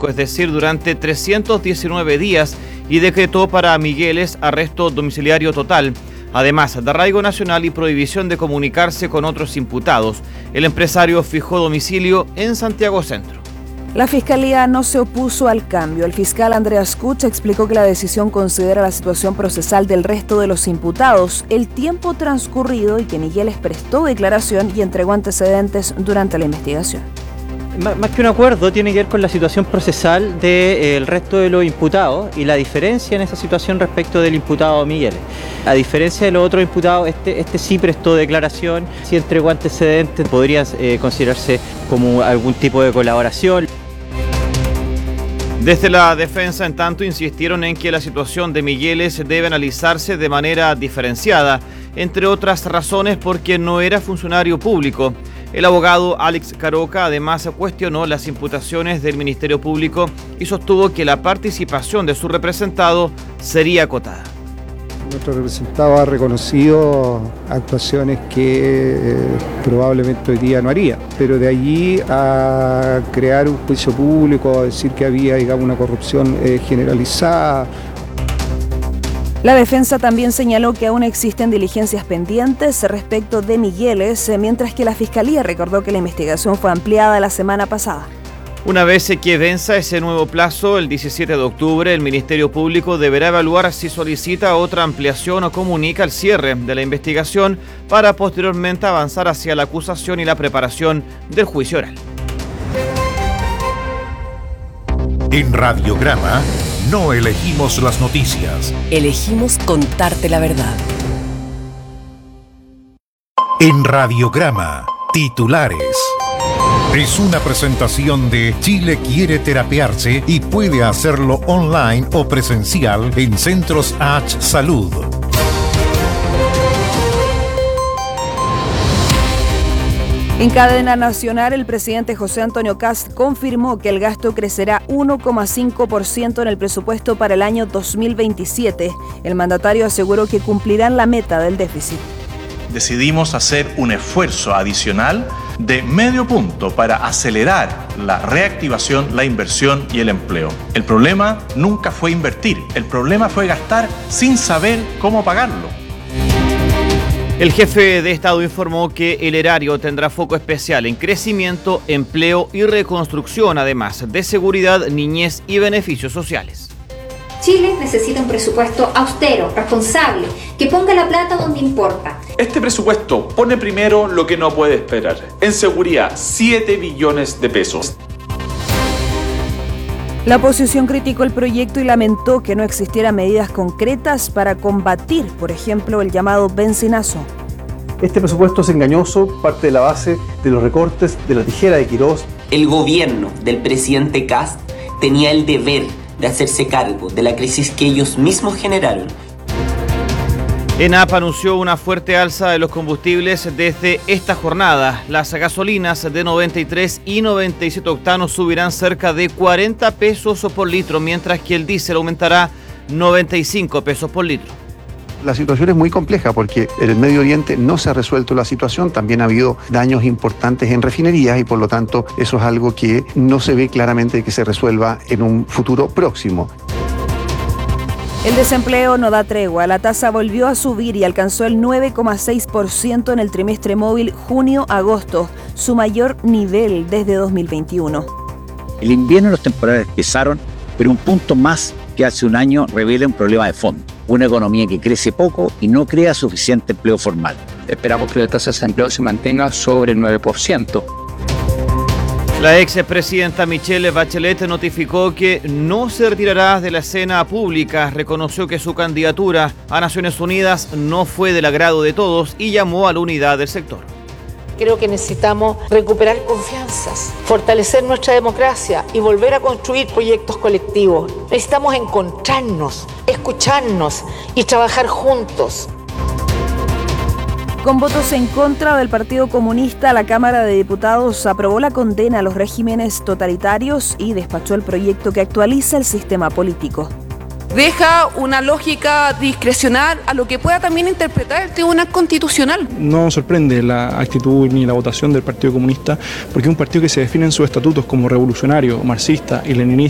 público, es decir, durante 319 días, y decretó para Migueles arresto domiciliario total, además de arraigo nacional y prohibición de comunicarse con otros imputados. El empresario fijó domicilio en Santiago Centro. La Fiscalía no se opuso al cambio. El fiscal Andreas Kutsch explicó que la decisión considera la situación procesal del resto de los imputados, el tiempo transcurrido y que Migueles prestó declaración y entregó antecedentes durante la investigación. Más que un acuerdo, tiene que ver con la situación procesal del resto de los imputados y la diferencia en esa situación respecto del imputado Migueles. A diferencia de los otros imputados, este sí prestó declaración, sí entregó antecedentes, podría considerarse como algún tipo de colaboración. Desde la defensa, en tanto, insistieron en que la situación de Migueles debe analizarse de manera diferenciada, entre otras razones porque no era funcionario público. El abogado Alex Caroca además cuestionó las imputaciones del Ministerio Público y sostuvo que la participación de su representado sería acotada. Nuestro representado ha reconocido actuaciones que probablemente hoy día no haría, pero de allí a crear un juicio público, a decir que había, digamos, una corrupción generalizada. La defensa también señaló que aún existen diligencias pendientes respecto de Migueles, mientras que la Fiscalía recordó que la investigación fue ampliada la semana pasada. Una vez que venza ese nuevo plazo, el 17 de octubre, el Ministerio Público deberá evaluar si solicita otra ampliación o comunica el cierre de la investigación para posteriormente avanzar hacia la acusación y la preparación del juicio oral. En Radiograma no elegimos las noticias. Elegimos contarte la verdad. En Radiograma, titulares. Es una presentación de Chile quiere terapiarse y puede hacerlo online o presencial en Centros H Salud. En cadena nacional, el presidente José Antonio Kast confirmó que el gasto crecerá 1,5% en el presupuesto para el año 2027. El mandatario aseguró que cumplirán la meta del déficit. Decidimos hacer un esfuerzo adicional de medio punto para acelerar la reactivación, la inversión y el empleo. El problema nunca fue invertir, el problema fue gastar sin saber cómo pagarlo. El jefe de Estado informó que el erario tendrá foco especial en crecimiento, empleo y reconstrucción, además de seguridad, niñez y beneficios sociales. Chile necesita un presupuesto austero, responsable, que ponga la plata donde importa. Este presupuesto pone primero lo que no puede esperar. En seguridad, 7 billones de pesos. La oposición criticó el proyecto y lamentó que no existieran medidas concretas para combatir, por ejemplo, el llamado bencinazo. Este presupuesto es engañoso, parte de la base de los recortes de la tijera de Quirós. El gobierno del presidente Kast tenía el deber de hacerse cargo de la crisis que ellos mismos generaron. ENAP anunció una fuerte alza de los combustibles desde esta jornada. Las gasolinas de 93 y 97 octanos subirán cerca de 40 pesos por litro, mientras que el diésel aumentará 95 pesos por litro. La situación es muy compleja porque en el Medio Oriente no se ha resuelto la situación, también ha habido daños importantes en refinerías y por lo tanto eso es algo que no se ve claramente que se resuelva en un futuro próximo. El desempleo no da tregua. La tasa volvió a subir y alcanzó el 9,6% en el trimestre móvil junio-agosto, su mayor nivel desde 2021. El invierno y los temporales cesaron, pero un punto más que hace un año revela un problema de fondo. Una economía que crece poco y no crea suficiente empleo formal. Esperamos que la tasa de desempleo se mantenga sobre el 9%. La expresidenta Michelle Bachelet notificó que no se retirará de la escena pública, reconoció que su candidatura a Naciones Unidas no fue del agrado de todos y llamó a la unidad del sector. Creo que necesitamos recuperar confianzas, fortalecer nuestra democracia y volver a construir proyectos colectivos. Necesitamos encontrarnos, escucharnos y trabajar juntos. Con votos en contra del Partido Comunista, la Cámara de Diputados aprobó la condena a los regímenes totalitarios y despachó el proyecto que actualiza el sistema político. Deja una lógica discrecional a lo que pueda también interpretar el Tribunal Constitucional. No sorprende la actitud ni la votación del Partido Comunista, porque es un partido que se define en sus estatutos como revolucionario, marxista y leninista.